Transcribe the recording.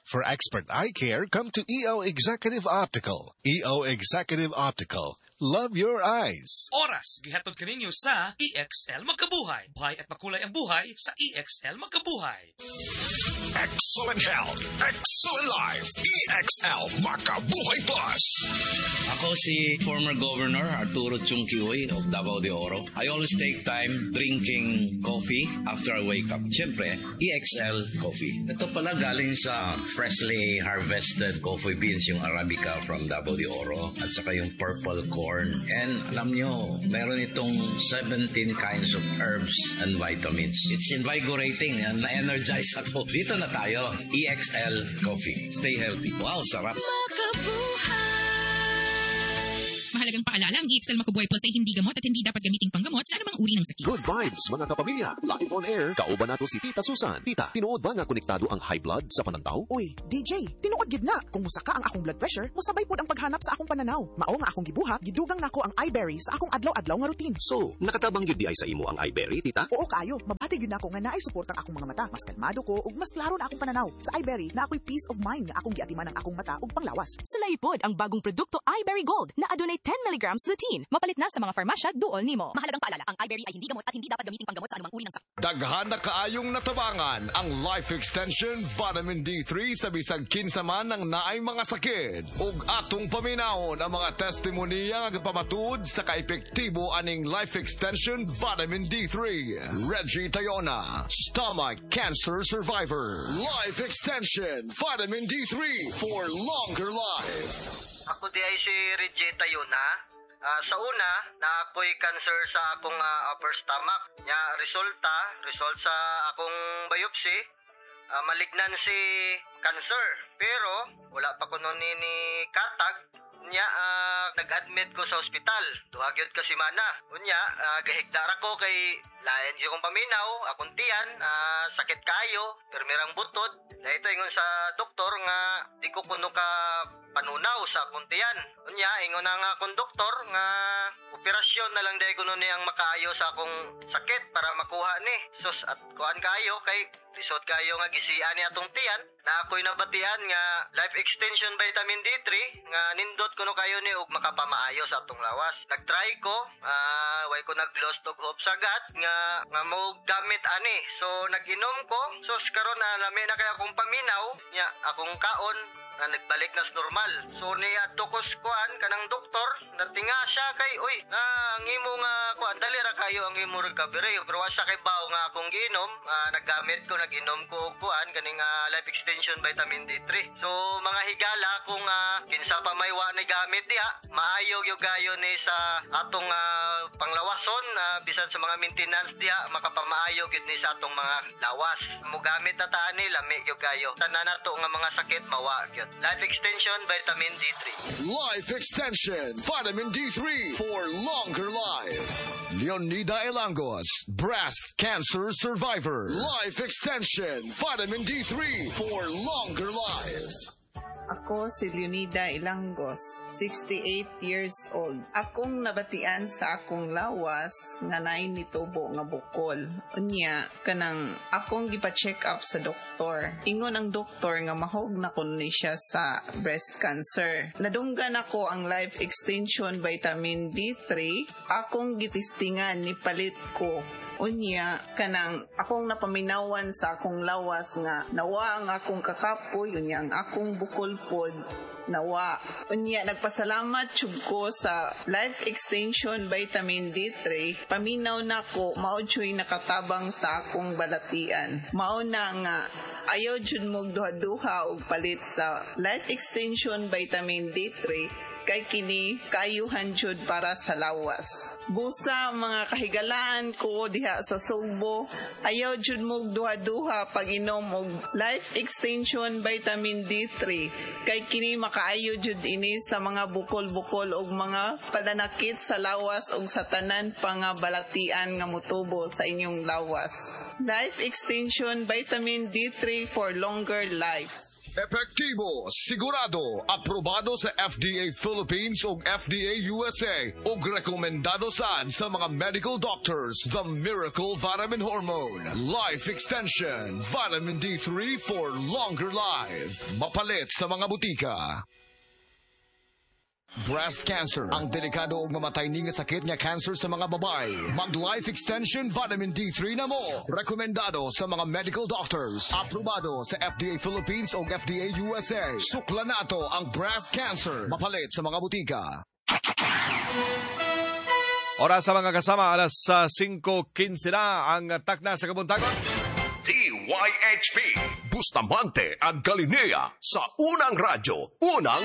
For expert eye care, come to EO Executive Optical. EO Executive Optical. Love your eyes. Oras, gihatod kaninyo sa EXL Magkabuhay. Buhay at makulay ang buhay sa EXL Magkabuhay. Excellent health, excellent life. EXL Magkabuhay Plus. Ako si former Governor Arturo Chungkihoy of Davao de Oro. I always take time drinking coffee after I wake up. Siyempre, EXL Coffee. Ito pala galing sa freshly harvested coffee beans, yung Arabica from Davao de Oro, at saka yung purple corn. And alam nyo, meron itong 17 kinds of herbs and vitamins. It's invigorating and na-energize ako. Dito na tayo, EXL Coffee. Stay healthy. Wow, sarap. Mahalagang paalala, ang EXL Makabuhay Plus ay hindi gamot at hindi dapat gamiting panggamot sa anumang uri ng sakit. Good vibes, mga kapamilya. Live on air. Kauban nato si Tita Susan. Tita, tinuod ba nga konektado ang high blood sa panantaw? Uy, DJ, tinuod gid na. Kung musaka ang akong blood pressure, musabay pod ang paghanap sa akong pananaw. Mao nga akong gibuhat, gidugang nako ang iBerry sa akong adlaw-adlaw nga routine. So, nakatabang gyud di ay sa imo ang iBerry, Tita? Oo kayo, mabati gyud nako nga naay suportang akong mga mata. Mas kalmado ko ug mas klaro na akong pananaw. Sa iBerry, na ako'y peace of mind nga akong giatiman ang akong mata ug panglawas. Sulaipod ang bagong produkto iBerry Gold na adunay 10 mg lutein. Mapalit na sa mga farmasya duol nimo. Mahalagang paalala, ang iBerry ay hindi gamot at hindi dapat gamiting panggamot sa anumang uri ng sakit. Daghan na kaayong natabangan ang Life Extension Vitamin D3 sa bisag kinsaman ng naay mga sakit. Ug atong paminahon ang mga testimonya nga nagpamatud sa kaepektibo aning Life Extension Vitamin D3. Reggie Tayona, stomach cancer survivor. Life Extension Vitamin D3 for longer life. Ako di ay si Reggie Tayona. Sa una, na ako'y cancer sa akong upper stomach. Result sa akong biopsy, malignancy cancer. Pero, wala pa ko nun ni katag. Nag-admit ko sa ospital. Duhagyod ka simana. Gahigdara ko kay lain yung kong paminaw, akong tiyan, sakit kayo, permirang butod. Na ito ingon sa doktor nga di ko kuno ka panunaw sa akong tiyan. Ingon na nga akong doktor nga operasyon na lang dahil kuno niyang makaayo sa akong sakit para makuha ni. Sus, at kuhaan kayo kay resort kayo nga gisian ni atong tiyan na ako'y nabatian nga life extension vitamin D3 nga nindot kuno kayo ni ug makapamaayo sa atong lawas. Nagtry ko, way ko nag-lost og hope sagad nga mo gamit ani. So nag-inom ko. So karon lami na kay akong paminaw nya akong kaon na nagbalik na sa normal. So niya tukos kuan kanang doktor natinga siya kay ang imo nga kuan dali ra kayo ang imo recovery. Pero sa kay bawo nga akong giinom, nag-inom ko kuan kaning life extension vitamin D3. So mga higala kung kinsa pa may wa ni gamit diha, maayo gyud gayo ni sa atong panglawason bisan sa mga maintenance diha makapamaayo gyud ni sa atong mga lawas. Mo gamit ta ani lami gyud gayo. Tanan nato nga mga sakit mawa gyud. Life extension vitamin D3. Life Extension Vitamin D3 for longer life. Leonida Elangos, breast cancer survivor. Life Extension Vitamin D3 for longer life. Ako si Leonida Ilangos, 68 years old. Akong nabatian sa akong lawas nga naay nitubo nga bukol. Unya, kanang akong gipa-check up sa doktor. Ingon ang doktor nga mahog na kuno ni siya sa breast cancer. Nadunggan ako ang life extension vitamin D3. Akong gitistingan ni palit ko. Unya, kanang akong napaminawan sa akong lawas nga nawa ang akong kakapoy, unya ang akong bukol pod nawa. Unya, nagpasalamat jud ko sa life extension vitamin D3. Paminaw na ko, mao jud nakatabang sa akong balatian. Mao na nga ayaw jud mo duha-duha og palit sa life extension vitamin D3 kay kini kayuhan jud para sa lawas. Busa mga kahigalaan ko diha sa Sugbo, ayaw jud mo duha-duha pag inom og life extension vitamin D3 kay kini makaayo jud ini sa mga bukol-bukol og mga padanakit sa lawas og sa tanan pa nga balatian nga motubo sa inyong lawas. Life extension vitamin D3 for longer life. Epektibo, sigurado, aprobado sa FDA Philippines ug FDA USA ug rekomendado sad sa mga medical doctors. The Miracle Vitamin Hormone. Life Extension. Vitamin D3 for longer life. Mapalit sa mga butika. Breast cancer. Ang delikado ug mamatay ni nga sakit nga cancer sa mga babae. Mag Life Extension Vitamin D3 na mo. Rekomendado sa mga medical doctors. Aprobado sa FDA Philippines ug FDA USA. Sukla nato ang breast cancer. Mapalit sa mga butika. Oras sa mga kasama, alas 5:15 na ang takna sa kabuntagon. DYHP Bustamante ang Galilea sa unang radyo, unang